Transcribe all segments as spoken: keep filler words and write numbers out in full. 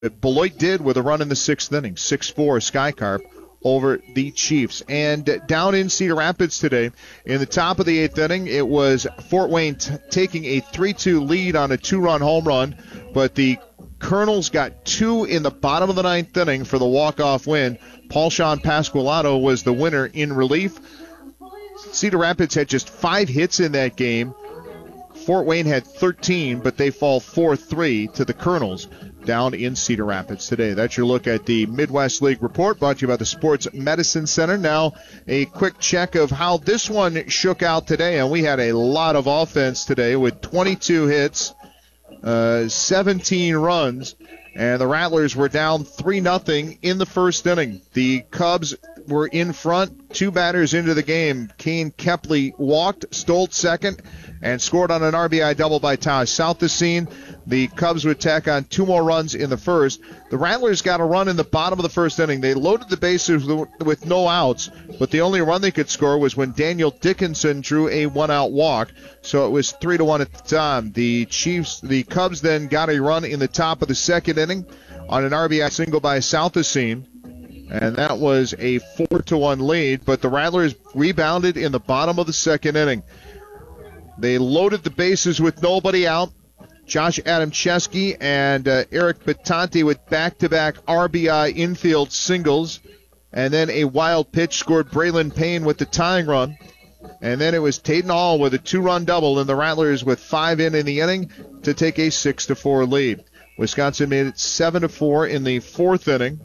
Beloit did with a run in the sixth inning, six four Skycarp over the Chiefs. And down in Cedar Rapids today, in the top of the eighth inning, it was Fort Wayne t- taking a three two lead on a two-run home run, but the Colonels got two in the bottom of the ninth inning for the walk-off win. Paul-Sean Pasqualato was the winner in relief. Cedar Rapids had just five hits in that game. Fort Wayne had thirteen, but they fall four three to the Colonels down in Cedar Rapids today. That's your look at the Midwest League report brought to you by the Sports Medicine Center. Now, a quick check of how this one shook out today, and we had a lot of offense today with twenty-two hits, uh, seventeen runs, and the Rattlers were down three nothing in the first inning. The Cubs were in front, two batters into the game. Kane Kepley walked, Stoltz second, and scored on an R B I double by Taj Southesine. The Cubs would tack on two more runs in the first. The Rattlers got a run in the bottom of the first inning. They loaded the bases with no outs, but the only run they could score was when Daniel Dickinson drew a one-out walk. So it was three to one at the time. The Chiefs, the Cubs then got a run in the top of the second inning on an R B I single by Southesine, and that was a four to one lead. But the Rattlers rebounded in the bottom of the second inning. They loaded the bases with nobody out. Josh Adamczewski and uh, Eric Batanti with back-to-back R B I infield singles. And then a wild pitch scored Braylon Payne with the tying run. And then it was Tayden Hall with a two-run double, and the Rattlers with five in in the inning to take a six to four lead. Wisconsin made it seven to four in the fourth inning.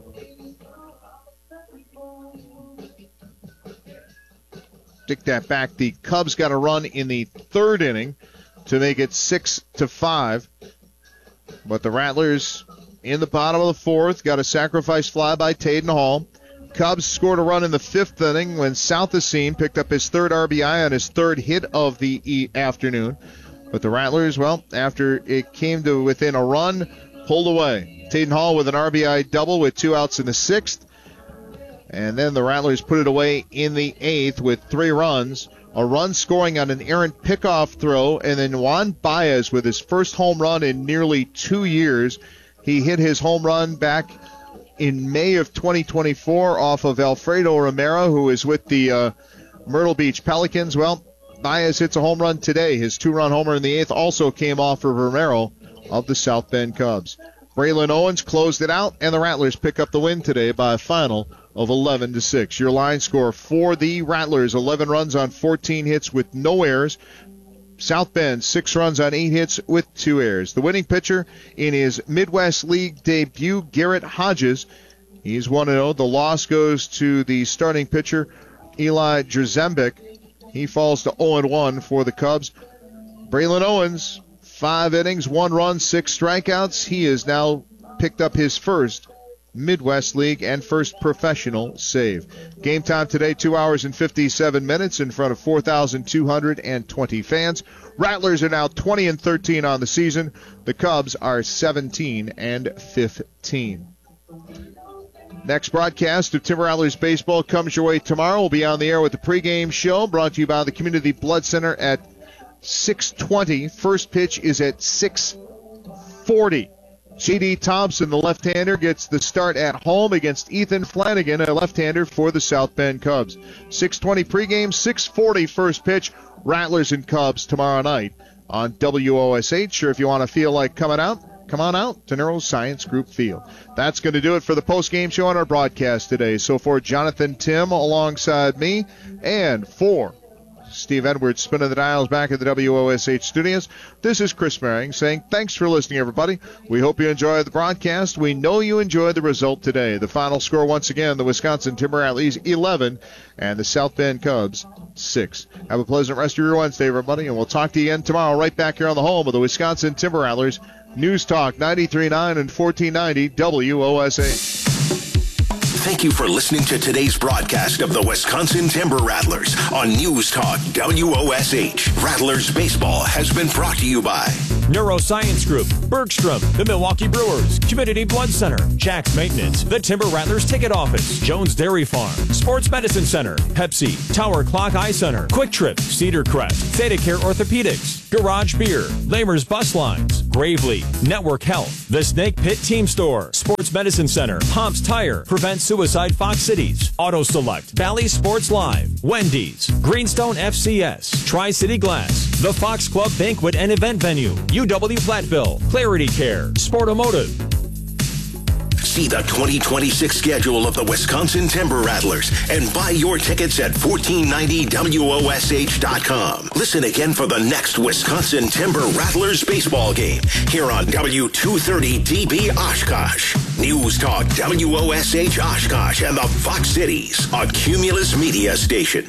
Stick that back. The Cubs got a run in the third inning to make it six to five. But the Rattlers in the bottom of the fourth got a sacrifice fly by Tayden Hall. Cubs scored a run in the fifth inning when Southesine picked up his third R B I on his third hit of the e- afternoon. But the Rattlers, well, after it came to within a run, pulled away. Tayden Hall with an R B I double with two outs in the sixth. And then the Rattlers put it away in the eighth with three runs. A run scoring on an errant pickoff throw, and then Juan Baez with his first home run in nearly two years. He hit his home run back in May of twenty twenty-four off of Alfredo Romero, who is with the uh, Myrtle Beach Pelicans. Well, Baez hits a home run today. His two-run homer in the eighth also came off of Romero of the South Bend Cubs. Braylon Owens closed it out, and the Rattlers pick up the win today by a final of eleven to six. Your line score for the Rattlers, eleven runs on fourteen hits with no errors. South Bend, six runs on eight hits with two errors. The winning pitcher in his Midwest League debut, Garrett Hodges. He's one and oh. The loss goes to the starting pitcher, Eli Drzembic. He falls to oh and one for the Cubs. Braylon Owens, five innings, one run, six strikeouts. He has now picked up his first Midwest League and first professional save. Game time today, two hours and fifty-seven minutes in front of four thousand two hundred twenty fans. Rattlers are now twenty and thirteen on the season. The Cubs are seventeen and fifteen. Next broadcast of Timber Rattlers baseball comes your way tomorrow. We'll be on the air with the pregame show brought to you by the Community Blood Center at six twenty. First pitch is at six forty. J D. Thompson, the left-hander, gets the start at home against Ethan Flanagan, a left-hander for the South Bend Cubs. six twenty pregame, six forty first pitch. Rattlers and Cubs tomorrow night on W O S H. Or if you want to feel like coming out, come on out to Neuroscience Group Field. That's going to do it for the post-game show on our broadcast today. So for Jonathan Tim alongside me, and for Steve Edwards spinning the dials back at the W O S H studios, this is Chris Merring saying thanks for listening, everybody. We hope you enjoyed the broadcast. We know you enjoyed the result today. The final score, once again, the Wisconsin Timber Rattlers eleven and the South Bend Cubs six. Have a pleasant rest of your Wednesday, everybody, and we'll talk to you again tomorrow right back here on the home of the Wisconsin Timber Rattlers. News Talk ninety-three point nine and fourteen ninety W O S H. Thank you for listening to today's broadcast of the Wisconsin Timber Rattlers on News Talk W O S H. Rattlers baseball has been brought to you by Neuroscience Group, Bergstrom, the Milwaukee Brewers, Community Blood Center, Jack's Maintenance, the Timber Rattlers Ticket Office, Jones Dairy Farm, Sports Medicine Center, Pepsi, Tower Clock Eye Center, Quick Trip, Cedar Crest, Theta Care Orthopedics, Garage Beer, Lamer's Bus Lines, Gravely, Network Health, the Snake Pit Team Store, Sports Medicine Center, Pomps Tire, Prevent Suicide Fox Cities, Auto Select, Valley Sports Live, Wendy's, Greenstone F C S, Tri-City Glass, the Fox Club Banquet and Event Venue, U W Platteville, Clarity Care, Sportomotive. See the twenty twenty-six schedule of the Wisconsin Timber Rattlers and buy your tickets at fourteen ninety W O S H dot com. Listen again for the next Wisconsin Timber Rattlers baseball game here on W two thirty D B Oshkosh. News Talk W O S H Oshkosh and the Fox Cities on Cumulus Media Station.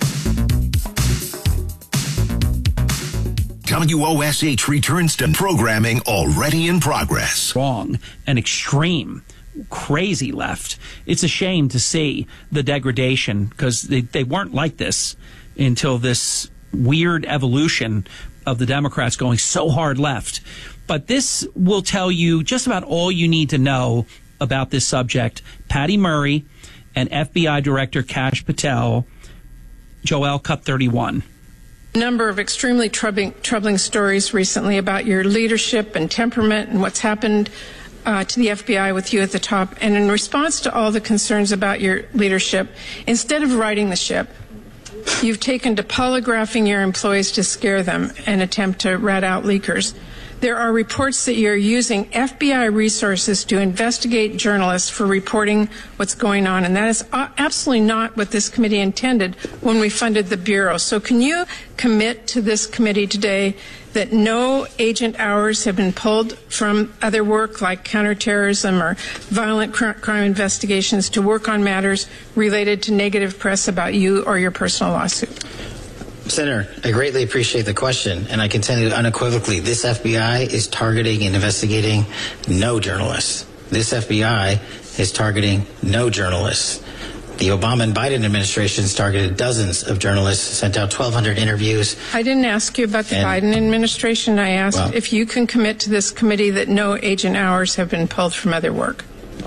W O S H returns to programming already in progress. Wrong and extreme. Crazy left. It's a shame to see the degradation because they, they weren't like this until this weird evolution of the Democrats going so hard left. But this will tell you just about all you need to know about this subject. Patty Murray and F B I Director Kash Patel, Joel Cut thirty-one. Number of extremely troubling, troubling stories recently about your leadership and temperament and what's happened Uh, to the F B I with you at the top. And in response to all the concerns about your leadership, instead of righting the ship, you've taken to polygraphing your employees to scare them and attempt to rat out leakers. There are reports that you're using F B I resources to investigate journalists for reporting what's going on, and that is absolutely not what this committee intended when we funded the Bureau. So can you commit to this committee today that no agent hours have been pulled from other work like counterterrorism or violent crime investigations to work on matters related to negative press about you or your personal lawsuit? Senator, I greatly appreciate the question, and I can tell you unequivocally, this F B I is targeting and investigating no journalists. This F B I is targeting no journalists. The Obama and Biden administrations targeted dozens of journalists, sent out twelve hundred interviews. I didn't ask you about the and, Biden administration. I asked well, if you can commit to this committee that no agent hours have been pulled from other work.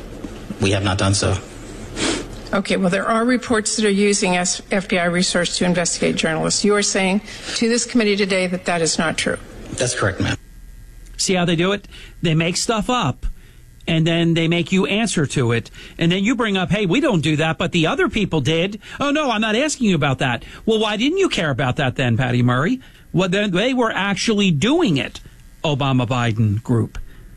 We have not done so. Okay, well, there are reports that are using F B I resources to investigate journalists. You are saying to this committee today that that is not true. That's correct, ma'am. See how they do it? They make stuff up, and then they make you answer to it. And then you bring up, hey, we don't do that, but the other people did. Oh, no, I'm not asking you about that. Well, why didn't you care about that then, Patty Murray? Well, then they were actually doing it, Obama-Biden group.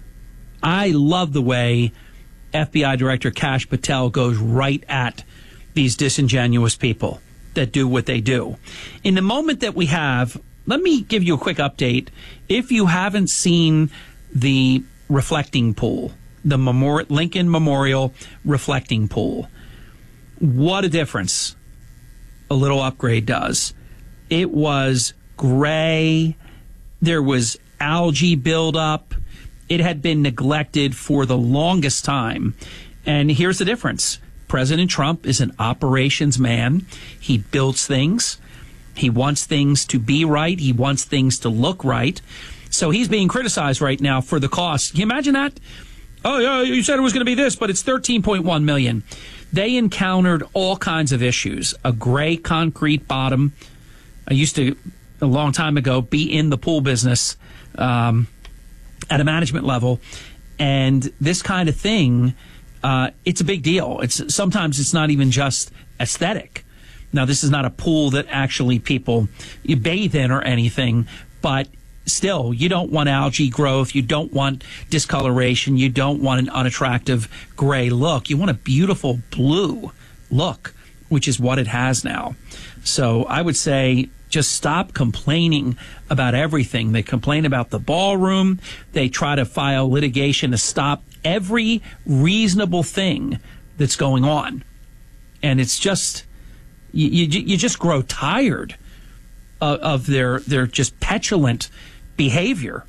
I love the way F B I Director Kash Patel goes right at these disingenuous people that do what they do. In the moment that we have, let me give you a quick update. If you haven't seen the reflecting pool, the Memorial, Lincoln Memorial reflecting pool, what a difference a little upgrade does. It was gray. There was algae buildup. It had been neglected for the longest time. And here's the difference. President Trump is an operations man. He builds things. He wants things to be right. He wants things to look right. So he's being criticized right now for the cost. Can you imagine that? Oh, yeah, you said it was going to be this, but it's thirteen point one million dollars. They encountered all kinds of issues. A gray concrete bottom. I used to, a long time ago, be in the pool business um, at a management level. And this kind of thing, uh, it's a big deal. It's sometimes it's not even just aesthetic. Now, this is not a pool that actually people you bathe in or anything, but still, you don't want algae growth. You don't want discoloration. You don't want an unattractive gray look. You want a beautiful blue look, which is what it has now. So I would say just stop complaining about everything. They complain about the ballroom. They try to file litigation to stop every reasonable thing that's going on. And it's just, you, you, you just grow tired of, of their, their just petulant behavior.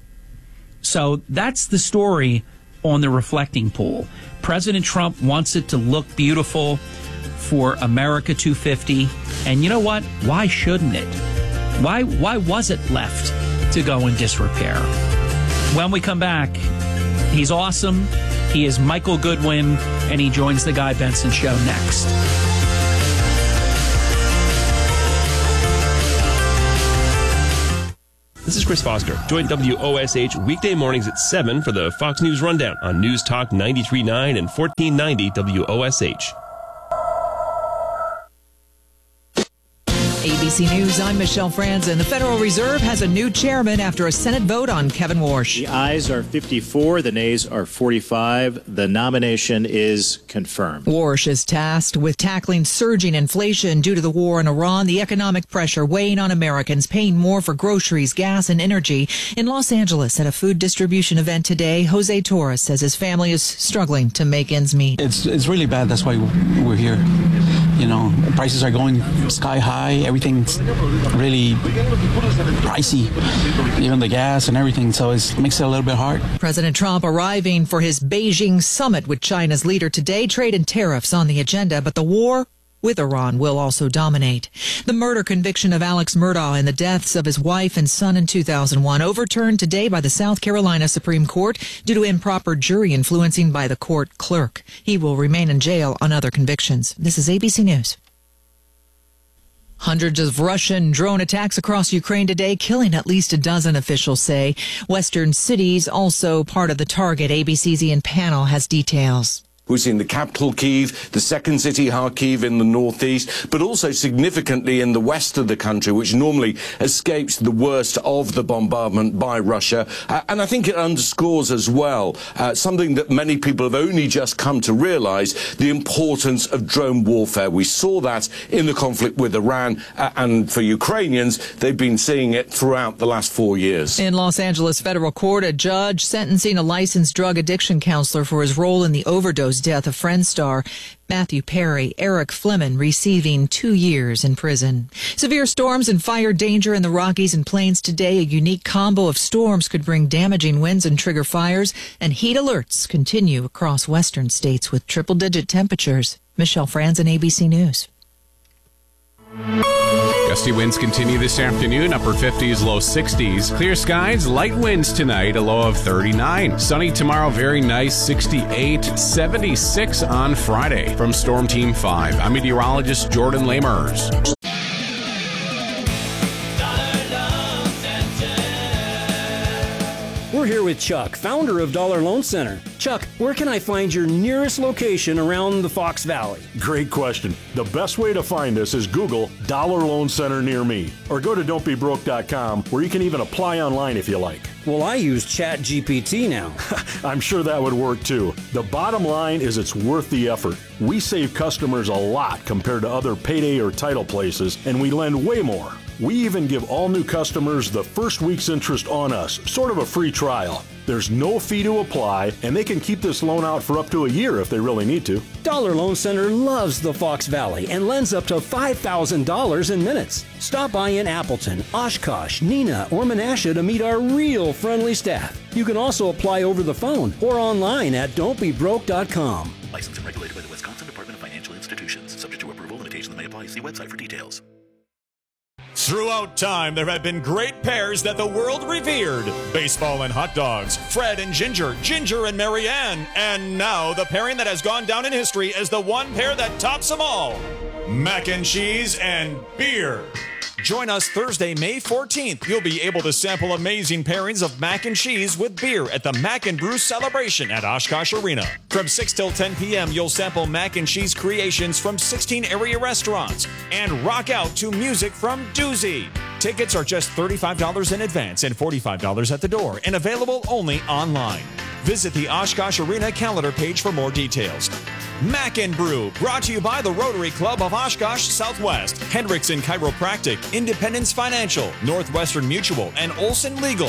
So that's the story on the reflecting pool. President Trump wants it to look beautiful for America two fifty. And you know what? Why shouldn't it? Why, why was it left to go in disrepair? When we come back, he's awesome. He is Michael Goodwin, and he joins the Guy Benson Show next. This is Chris Foster. Join W O S H weekday mornings at seven for the Fox News Rundown on News Talk ninety-three point nine and fourteen ninety W O S H. A B C News, I'm Michelle Franzen. The Federal Reserve has a new chairman after a Senate vote on Kevin Warsh. The ayes are fifty-four, the nays are forty-five. The nomination is confirmed. Warsh is tasked with tackling surging inflation due to the war in Iran, the economic pressure weighing on Americans, paying more for groceries, gas, and energy. In Los Angeles, at a food distribution event today, Jose Torres says his family is struggling to make ends meet. It's, it's really bad. That's why we're here. You know, prices are going sky high. Everything's really pricey, even the gas and everything. So it makes it a little bit hard. President Trump arriving for his Beijing summit with China's leader today. Trade and tariffs on the agenda, but the war with Iran will also dominate. The murder conviction of Alex Murdaugh and the deaths of his wife and son in two thousand one overturned today by the South Carolina Supreme Court due to improper jury influencing by the court clerk. He will remain in jail on other convictions. This is A B C News. Hundreds of Russian drone attacks across Ukraine today, killing at least a dozen, officials say. Western cities also part of the target. A B C's Ian Pannell has details. We've seen the capital, Kyiv, the second city, Kharkiv, in the northeast, but also significantly in the west of the country, which normally escapes the worst of the bombardment by Russia. Uh, and I think it underscores as well uh, something that many people have only just come to realize, the importance of drone warfare. We saw that in the conflict with Iran, uh, and for Ukrainians, they've been seeing it throughout the last four years. In Los Angeles federal court, a judge sentencing a licensed drug addiction counselor for his role in the overdose death of Friends star Matthew Perry. Eric Fleming receiving two years in prison. Severe storms and fire danger in the Rockies and Plains today. A unique combo of storms could bring damaging winds and trigger fires, and heat alerts continue across western states with triple-digit temperatures. Michelle Franzen, A B C News. Gusty winds continue this afternoon, upper fifties, low sixties. Clear skies, light winds tonight, a low of thirty-nine. Sunny tomorrow, very nice, sixty-eight, seventy-six on Friday. From Storm Team five, I'm meteorologist Jordan Lamers. We're here with Chuck, founder of Dollar Loan Center. Chuck, where can I find your nearest location around the Fox Valley? Great question. The best way to find us is Google Dollar Loan Center near me, or go to don't be broke dot com, where you can even apply online if you like. Well, I use Chat G P T now. I'm sure that would work too. The bottom line is it's worth the effort. We save customers a lot compared to other payday or title places, and we lend way more. We even give all new customers the first week's interest on us, sort of a free trial. There's no fee to apply, and they can keep this loan out for up to a year if they really need to. Dollar Loan Center loves the Fox Valley and lends up to five thousand dollars in minutes. Stop by in Appleton, Oshkosh, Neenah, or Menasha to meet our real friendly staff. You can also apply over the phone or online at don't be broke dot com. Licensed and regulated by the Wisconsin Department of Financial Institutions. Subject to approval, limitations may apply. See website for details. Throughout time, there have been great pairs that the world revered. Baseball and hot dogs, Fred and Ginger, Ginger and Marianne, and now the pairing that has gone down in history as the one pair that tops them all, mac and cheese and beer. Join us Thursday, May fourteenth. You'll be able to sample amazing pairings of mac and cheese with beer at the Mac and Brew Celebration at Oshkosh Arena. From six till ten p.m., you'll sample mac and cheese creations from sixteen area restaurants and rock out to music from Doozy. Tickets are just thirty-five dollars in advance and forty-five dollars at the door, and available only online. Visit the Oshkosh Arena calendar page for more details. Mac and Brew, brought to you by the Rotary Club of Oshkosh Southwest, Hendrickson Chiropractic, Independence Financial, Northwestern Mutual, and Olson Legal.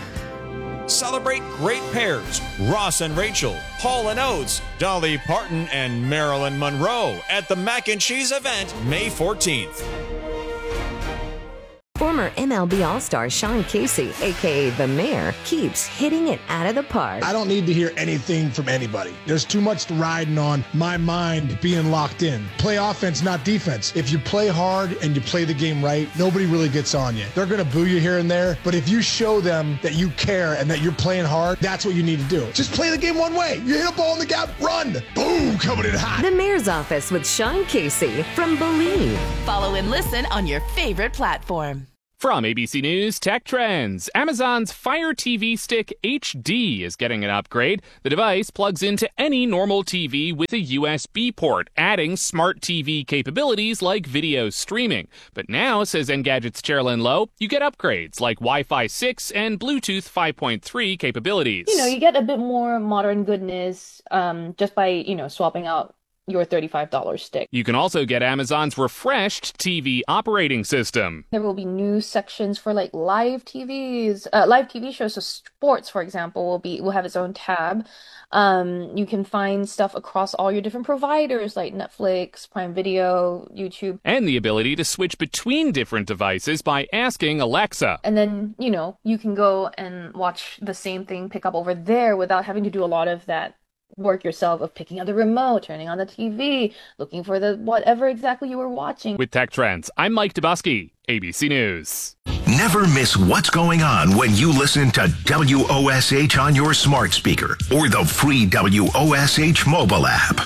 Celebrate great pairs, Ross and Rachel, Hall and Oates, Dolly Parton, and Marilyn Monroe at the Mac and Cheese event May fourteenth. Former M L B All-Star Sean Casey, a k a. The Mayor, keeps hitting it out of the park. I don't need to hear anything from anybody. There's too much riding on my mind being locked in. Play offense, not defense. If you play hard and you play the game right, nobody really gets on you. They're going to boo you here and there, but if you show them that you care and that you're playing hard, that's what you need to do. Just play the game one way. You hit a ball in the gap, run. Boom, coming in hot. The Mayor's Office with Sean Casey from Believe. Follow and listen on your favorite platform. From A B C News Tech Trends, Amazon's Fire T V Stick H D is getting an upgrade. The device plugs into any normal T V with a U S B port, adding smart T V capabilities like video streaming. But now, says Engadget's Chairlyn Lowe, you get upgrades like Wi-Fi six and Bluetooth five point three capabilities. You know, you get a bit more modern goodness um, just by, you know, swapping out your thirty-five dollars stick. You can also get Amazon's refreshed T V operating system. There will be new sections for like live T Vs, uh, live T V shows. So sports, for example, will be will have its own tab. Um, you can find stuff across all your different providers like Netflix, Prime Video, YouTube. And the ability to switch between different devices by asking Alexa. And then, you know, you can go and watch the same thing pick up over there without having to do a lot of that work yourself of picking up the remote, turning on the T V, looking for the whatever exactly you were watching. With Tech Trends, I'm Mike Dubusky, A B C News. Never miss what's going on when you listen to W O S H on your smart speaker or the free W O S H mobile app.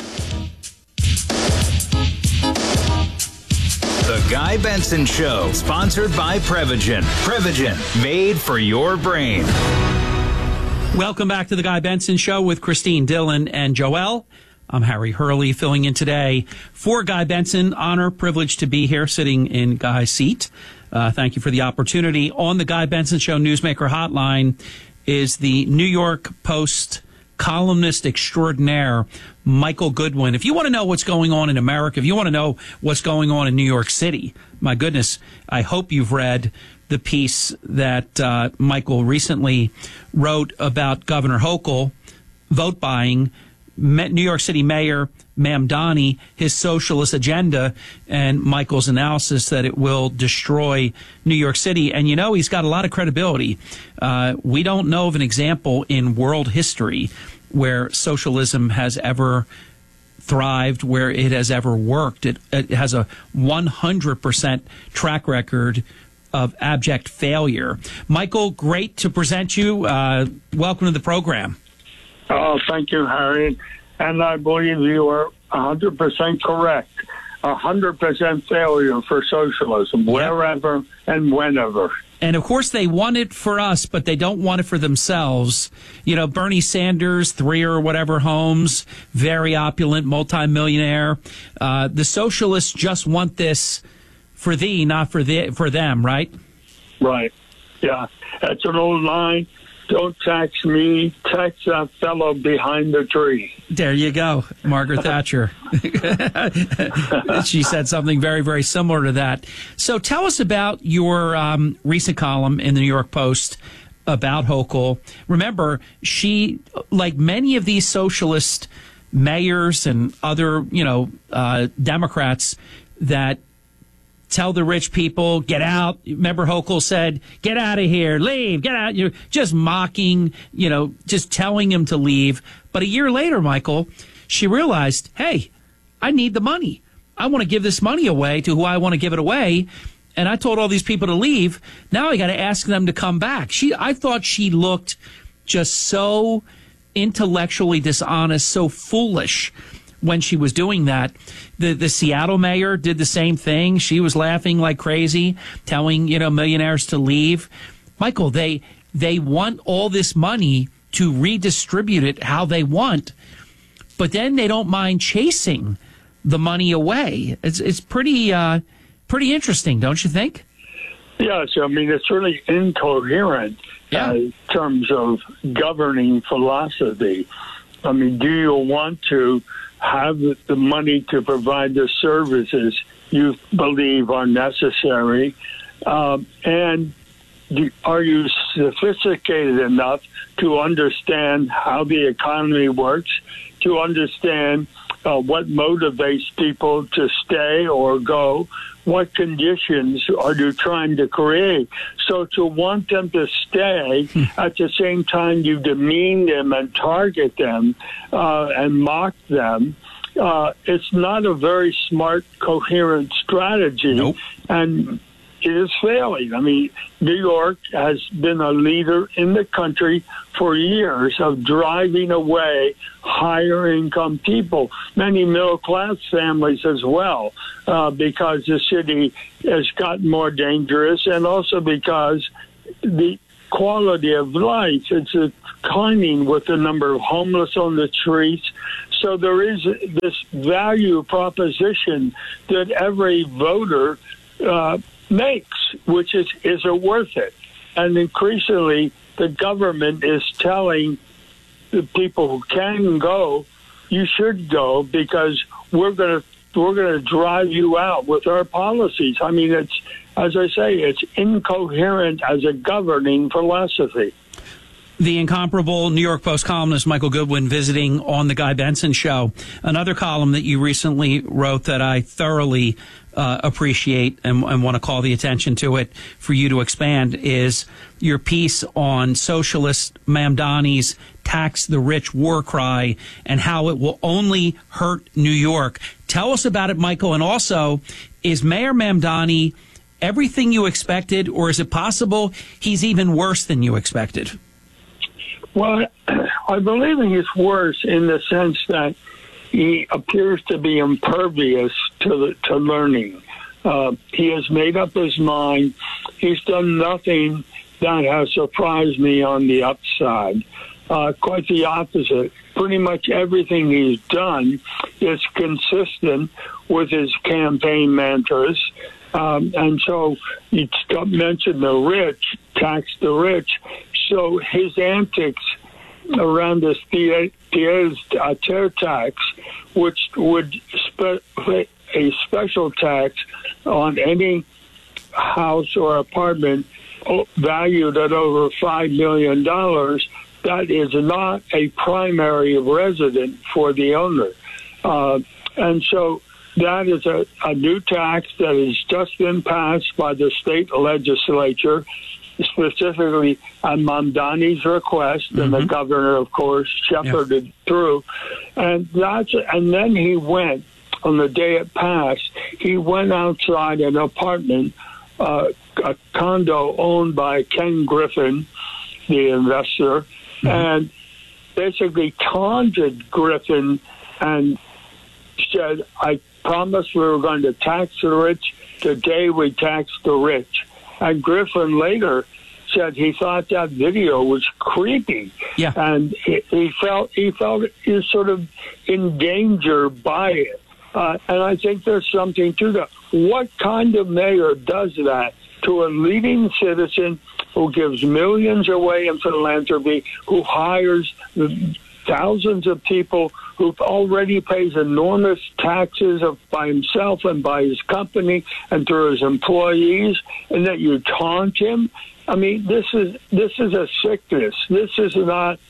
The Guy Benson Show, sponsored by Prevagen. Prevagen, made for your brain. Welcome back to the Guy Benson Show with Christine Dillon and Joelle. I'm Harry Hurley filling in today for Guy Benson. Honor, privilege to be here sitting in Guy's seat. Uh, thank you for the opportunity. On the Guy Benson Show Newsmaker Hotline is the New York Post columnist extraordinaire, Michael Goodwin. If you want to know what's going on in America, if you want to know what's going on in New York City, my goodness, I hope you've read the piece that uh, Michael recently wrote about Governor Hochul vote buying New York City Mayor Mamdani, his socialist agenda, and Michael's analysis that it will destroy New York City. And, you know, he's got a lot of credibility. Uh, we don't know of an example in world history where socialism has ever thrived, where it has ever worked. It, it has a one hundred percent track record of abject failure. Michael, great to present you. Uh, welcome to the program. Oh, thank you, Harry. And I believe you are one hundred percent correct. one hundred percent failure for socialism, wherever and whenever. And, of course, they want it for us, but they don't want it for themselves. You know, Bernie Sanders, three or whatever homes, very opulent, multimillionaire. Uh, the socialists just want this for thee, not for the, for them, right? Right. Yeah. That's an old line. Don't tax me, tax that fellow behind the tree. There you go, Margaret Thatcher. She said something very, very similar to that. So tell us about your um, recent column in the New York Post about Hochul. Remember, she, like many of these socialist mayors and other, you know, uh, Democrats that tell the rich people, get out. Remember Hochul said, get out of here, leave, get out. You're just mocking, you know, just telling him to leave. But a year later, Michael, she realized, hey, I need the money. I want to give this money away to who I want to give it away. And I told all these people to leave. Now I got to ask them to come back. She, I thought she looked just so intellectually dishonest, so foolish when she was doing that. The the Seattle mayor did the same thing. She was laughing like crazy, telling, you know, millionaires to leave. Michael, they they want all this money to redistribute it how they want, but then they don't mind chasing the money away. It's it's pretty uh, pretty interesting, don't you think? Yes, I mean, it's really incoherent yeah. uh, in terms of governing philosophy. I mean, do you want to have the money to provide the services you believe are necessary? Um, and do, are you sophisticated enough to understand how the economy works, to understand uh, what motivates people to stay or go, what conditions are you trying to create? So to want them to stay, at the same time you demean them and target them uh, and mock them, uh, it's not a very smart, coherent strategy. Nope. And it is failing. I mean, New York has been a leader in the country for years of driving away higher income people, many middle class families as well, uh, because the city has gotten more dangerous, and also because the quality of life is declining with the number of homeless on the streets. So there is this value proposition that every voter uh, makes, which is, is it worth it? And increasingly, the government is telling the people who can go, you should go because we're going to we're going to drive you out with our policies. I mean, it's, as I say, it's incoherent as a governing philosophy. The incomparable New York Post columnist Michael Goodwin visiting on the Guy Benson Show. Another column that you recently wrote that I thoroughly uh, appreciate and, and want to call the attention to it for you to expand is your piece on socialist Mamdani's tax the rich war cry and how it will only hurt New York. Tell us about it, Michael. And also, is Mayor Mamdani everything you expected, or is it possible he's even worse than you expected? Well, I believe he's worse in the sense that he appears to be impervious to the, to learning. Uh, he has made up his mind. He's done nothing that has surprised me on the upside. Uh, quite the opposite. Pretty much everything he's done is consistent with his campaign mantras. Um, and so you mentioned the rich, tax the rich. So his antics around this pied-à-terre tax, which would spe- a special tax on any house or apartment valued at over five million dollars, that is not a primary resident for the owner. Uh, and so that is a, a new tax that has just been passed by the state legislature, specifically on Mamdani's request, and mm-hmm. the governor, of course, shepherded yeah. through. And that's and then he went, on the day it passed, he went outside an apartment, uh, a condo owned by Ken Griffin, the investor, mm-hmm. and basically taunted Griffin and said, I promised we were going to tax the rich. Today we tax the rich. And Griffin later said he thought that video was creepy. Yeah. And he, he felt he felt he was sort of in danger by it. Uh, and I think there's something to that. What kind of mayor does that to a leading citizen who gives millions away in philanthropy, who hires thousands of people, who already pays enormous taxes of, by himself and by his company and through his employees, and that you taunt him? I mean, this is this is a sickness. This is not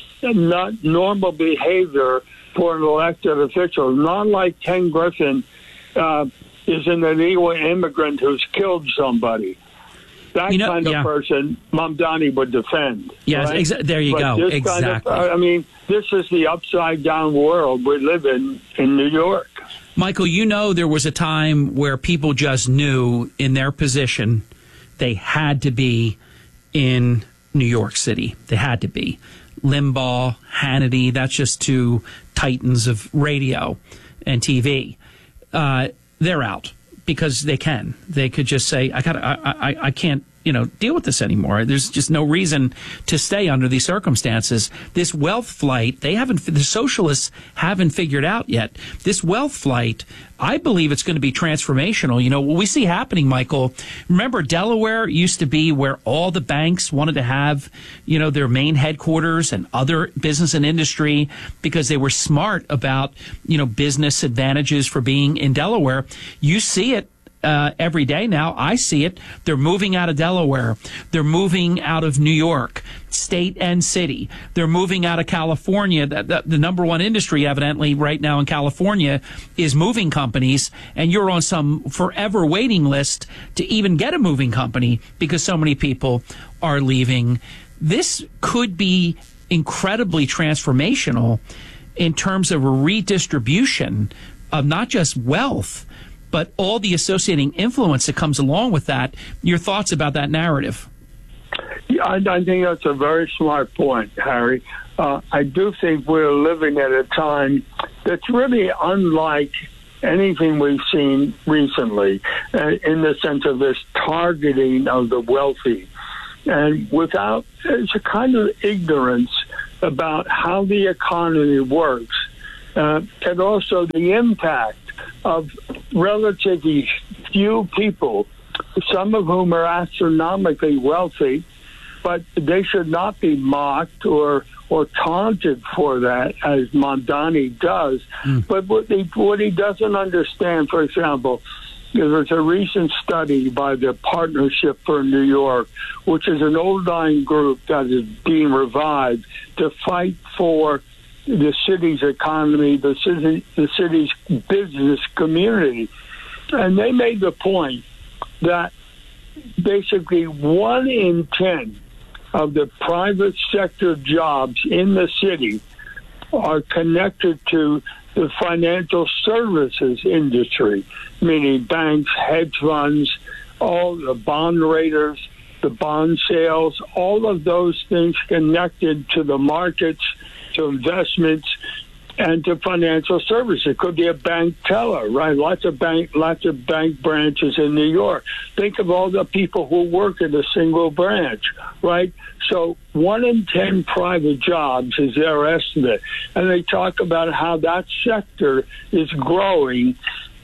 not normal behavior for an elected official. Not like Ken Griffin uh, is an illegal immigrant who's killed somebody. That you know, kind of yeah. person, Mamdani would defend. Yes, right? exa- there you but go. This exactly. Kind of, I mean, this is the upside-down world we live in in New York. Michael, you know there was a time where people just knew in their position they had to be in New York City. They had to be. Limbaugh, Hannity, that's just two titans of radio and T V. Uh, they're out. Because they can, they could just say, "I got, I, I, I can't, you know, deal with this anymore." There's just no reason to stay under these circumstances. This wealth flight, they haven't, the socialists haven't figured out yet. This wealth flight, I believe it's going to be transformational. You know, what we see happening, Michael, remember Delaware used to be where all the banks wanted to have, you know, their main headquarters and other business and industry because they were smart about, you know, business advantages for being in Delaware. You see it uh, every day now. I see it. They're moving out of Delaware. They're moving out of New York, state and city. They're moving out of California. The, the, the number one industry, evidently, right now in California is moving companies, and you're on some forever waiting list to even get a moving company because so many people are leaving. This could be incredibly transformational in terms of a redistribution of not just wealth, but all the associating influence that comes along with that. Your thoughts about that narrative? Yeah, I, I think that's a very smart point, Harry. Uh, I do think we're living at a time that's really unlike anything we've seen recently, uh, in the sense of this targeting of the wealthy. And without, it's a kind of ignorance about how the economy works, uh, and also the impact of relatively few people, some of whom are astronomically wealthy, but they should not be mocked or or taunted for that, as Mamdani does. Mm. But what he, what he doesn't understand, for example, there was a recent study by the Partnership for New York, which is an old-line group that is being revived to fight for the city's economy, the city, the city's business community. And they made the point that basically one in ten of the private sector jobs in the city are connected to the financial services industry, meaning banks, hedge funds, all the bond raters, the bond sales, all of those things connected to the markets, to investments, and to financial services. It could be a bank teller, right? Lots of bank, lots of bank branches in New York. Think of all the people who work at a single branch, right? So one in ten private jobs is their estimate. And they talk about how that sector is growing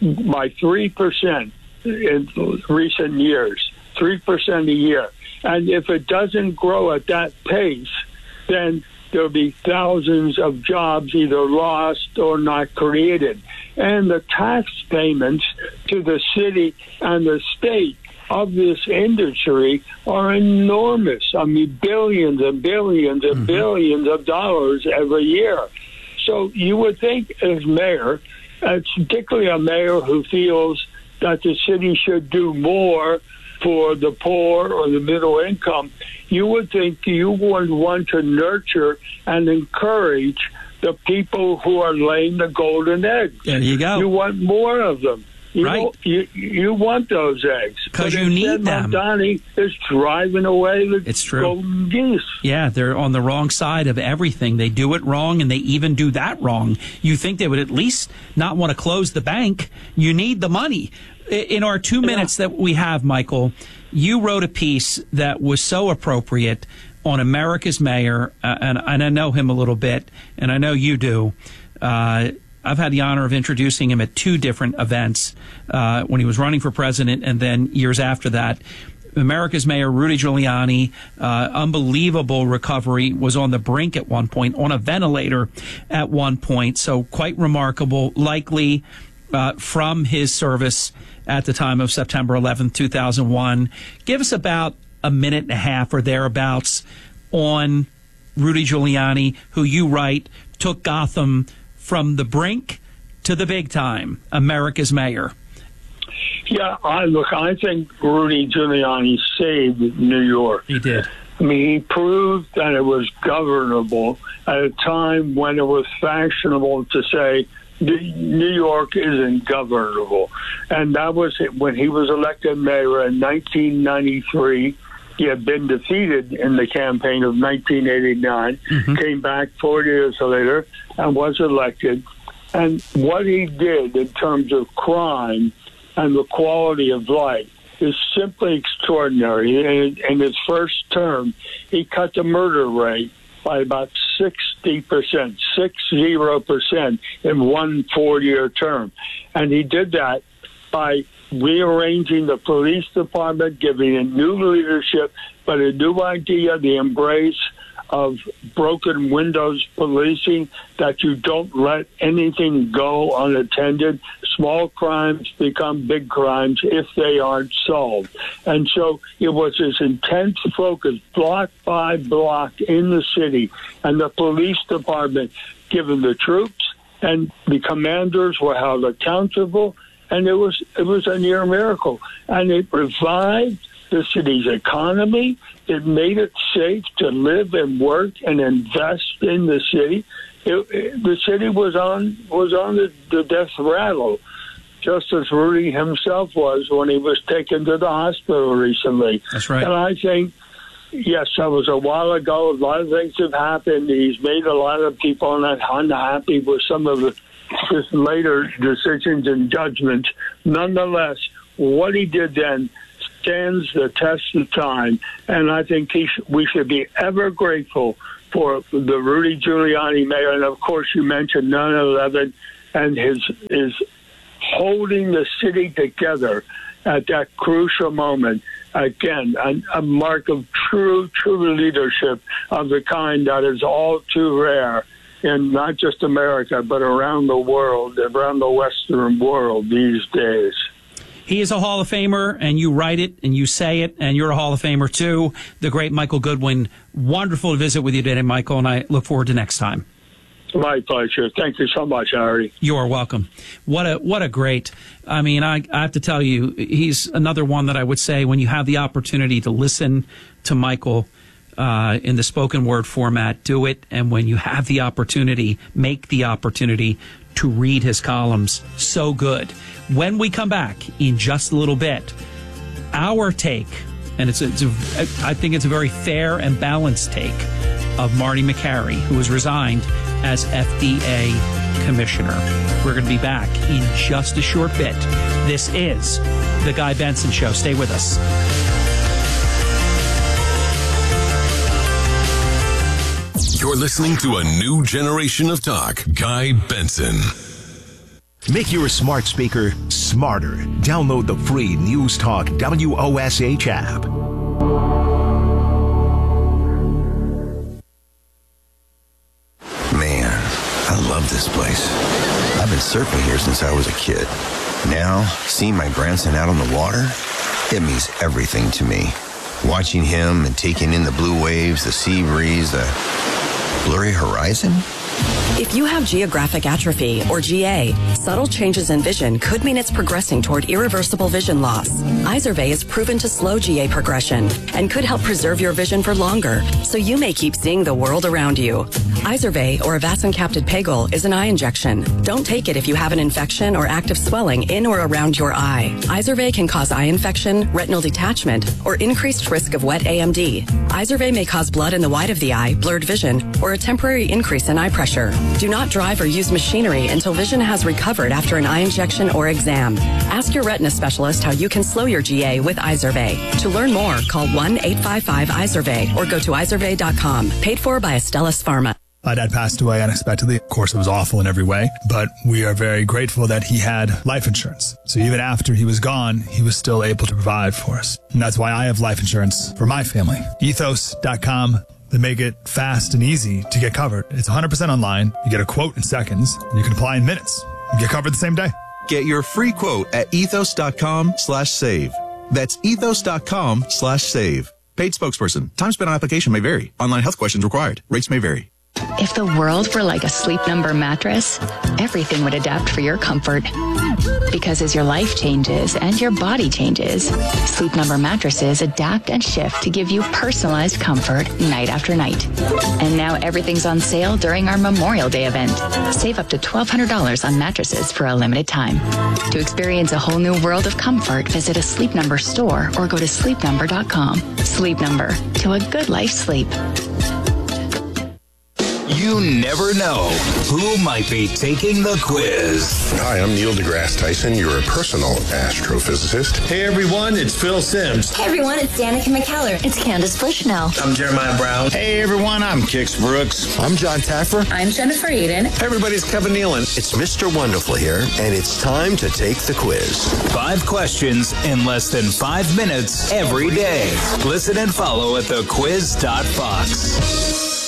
by three percent in recent years, three percent a year. And if it doesn't grow at that pace, then there'll be thousands of jobs either lost or not created. And the tax payments to the city and the state of this industry are enormous. I mean, billions and billions and mm-hmm. billions of dollars every year. So you would think as mayor, uh, particularly a mayor who feels that the city should do more for the poor or the middle income, you would think you would want to nurture and encourage the people who are laying the golden eggs. There you go. You want more of them. You right. Know, you, you want those eggs. Because you need them. Mamdani is driving away the it's true. golden geese. Yeah, they're on the wrong side of everything. They do it wrong, and they even do that wrong. You think they would at least not want to close the bank. You need the money. In our two minutes that we have, Michael, you wrote a piece that was so appropriate on America's mayor, uh, and, and I know him a little bit, and I know you do. Uh, I've had the honor of introducing him at two different events, uh, when he was running for president and then years after that. America's mayor, Rudy Giuliani, uh, unbelievable recovery, was on the brink at one point, on a ventilator at one point, so quite remarkable, likely uh, from his service at the time of September eleventh, two thousand one. Give us about a minute and a half or thereabouts on Rudy Giuliani, who you write took Gotham from the brink to the big time, America's mayor. Yeah, I look, I think Rudy Giuliani saved New York. He did. I mean, he proved that it was governable at a time when it was fashionable to say New York isn't governable. And that was it. When he was elected mayor in nineteen ninety-three. He had been defeated in the campaign of nineteen eighty-nine, mm-hmm. came back four years later and was elected. And what he did in terms of crime and the quality of life is simply extraordinary. In, in his first term, he cut the murder rate by about sixty percent, six zero percent in one four-year term. And he did that by rearranging the police department, giving it new leadership, but a new idea, the embrace of broken windows policing, that you don't let anything go unattended. Small crimes become big crimes if they aren't solved. And so it was this intense focus, block by block in the city, and the police department given the troops, and the commanders were held accountable, and it was it was a near miracle. And it revived the city's economy. It made it safe to live and work and invest in the city. It, it, the city was on was on the, the death rattle, just as Rudy himself was when he was taken to the hospital recently. That's right. And I think, yes, that was a while ago. A lot of things have happened. He's made a lot of people not unhappy with some of the, his later decisions and judgments. Nonetheless, what he did then stands the test of time, and I think he sh- we should be ever grateful for the Rudy Giuliani mayor, and of course you mentioned nine eleven and his his holding the city together at that crucial moment. Again, a, a mark of true, true leadership of the kind that is all too rare in not just America, but around the world, around the Western world these days. He is a Hall of Famer, and you write it, and you say it, and you're a Hall of Famer, too. The great Michael Goodwin. Wonderful to visit with you today, Michael, and I look forward to next time. My pleasure. Thank you so much, Harry. You are welcome. What a what a great, I mean, I, I have to tell you, he's another one that I would say when you have the opportunity to listen to Michael uh, in the spoken word format, do it. And when you have the opportunity, make the opportunity to read his columns. So good. When we come back in just a little bit, our take, and it's a, it's a, I think it's a very fair and balanced take of Marty Makary, who has resigned as F D A commissioner. We're going to be back in just a short bit. This is The Guy Benson Show. Stay with us. You're listening to a new generation of talk. Guy Benson. Make your smart speaker smarter. Download the free News Talk W O S H app. Man, I love this place. I've been surfing here since I was a kid. Now, seeing my grandson out on the water, it means everything to me. Watching him and taking in the blue waves, the sea breeze, the blurry horizon. If you have geographic atrophy, or G A, subtle changes in vision could mean it's progressing toward irreversible vision loss. Izervay is proven to slow G A progression and could help preserve your vision for longer, so you may keep seeing the world around you. Izervay, or avacincaptad pegol, is an eye injection. Don't take it if you have an infection or active swelling in or around your eye. Izervay can cause eye infection, retinal detachment, or increased risk of wet A M D. Izervay may cause blood in the white of the eye, blurred vision, or a temporary increase in eye pressure. Do not drive or use machinery until vision has recovered after an eye injection or exam. Ask your retina specialist how you can slow your G A with Izervay. To learn more, call one eight five five Izervay or go to izervay dot com. Paid for by Astellas Pharma. My dad passed away unexpectedly. Of course, it was awful in every way, but we are very grateful that he had life insurance. So even after he was gone, he was still able to provide for us. And that's why I have life insurance for my family. ethos dot com. They make it fast and easy to get covered. It's one hundred percent online. You get a quote in seconds, and you can apply in minutes. You get covered the same day. Get your free quote at ethos dot com slash save. That's ethos dot com slash save. Paid spokesperson. Time spent on application may vary. Online health questions required. Rates may vary. If the world were like a Sleep Number mattress, everything would adapt for your comfort. Because as your life changes and your body changes, Sleep Number mattresses adapt and shift to give you personalized comfort night after night. And now everything's on sale during our Memorial Day event. Save up to twelve hundred dollars on mattresses for a limited time. To experience a whole new world of comfort, visit a Sleep Number store or go to sleep number dot com. Sleep Number, to a good life sleep. You never know who might be taking the quiz. Hi, I'm Neil deGrasse Tyson, your personal astrophysicist. Hey everyone, it's Phil Sims. Hey everyone, it's Danica McKellar. It's Candace Bushnell. I'm Jeremiah Brown. Hey everyone, I'm Kix Brooks. I'm John Taffer. I'm Jennifer Eden. Hey everybody, it's Kevin Nealon. It's Mister Wonderful here, and it's time to take the quiz. Five questions in less than five minutes every day. Listen and follow at the quiz dot fox.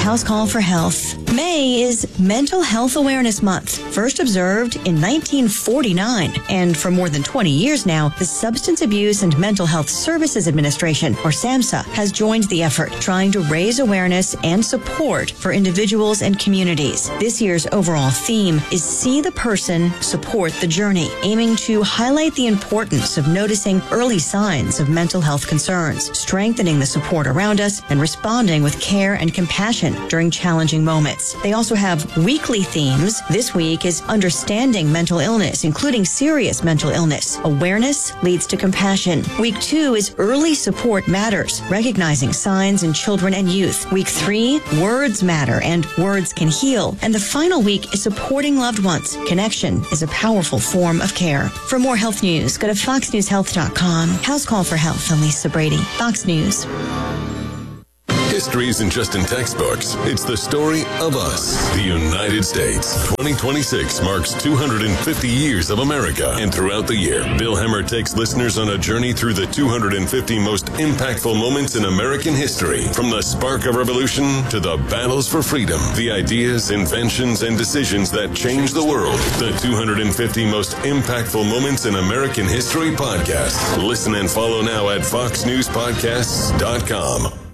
House Call for Health. May is Mental Health Awareness Month, first observed in nineteen forty-nine. And for more than twenty years now, the Substance Abuse and Mental Health Services Administration, or SAMHSA, has joined the effort, trying to raise awareness and support for individuals and communities. This year's overall theme is See the Person, Support the Journey, aiming to highlight the importance of noticing early signs of mental health concerns, strengthening the support around us, and responding with care and compassion during challenging moments. They also have weekly themes. This week is Understanding Mental Illness, including serious mental illness. Awareness leads to compassion. Week two is Early Support Matters, recognizing signs in children and youth. Week three, Words Matter and Words Can Heal. And the final week is Supporting Loved Ones. Connection is a powerful form of care. For more health news, go to fox news health dot com. House Call for Health. I'm Lisa Brady, Fox News. History isn't just in textbooks. It's the story of us, the United States. twenty twenty-six marks two hundred fifty years of America. And throughout the year, Bill Hemmer takes listeners on a journey through the two hundred fifty most impactful moments in American history. From the spark of revolution to the battles for freedom, the ideas, inventions, and decisions that changed the world. The two hundred fifty most impactful moments in American history podcast. Listen and follow now at fox news podcasts dot com.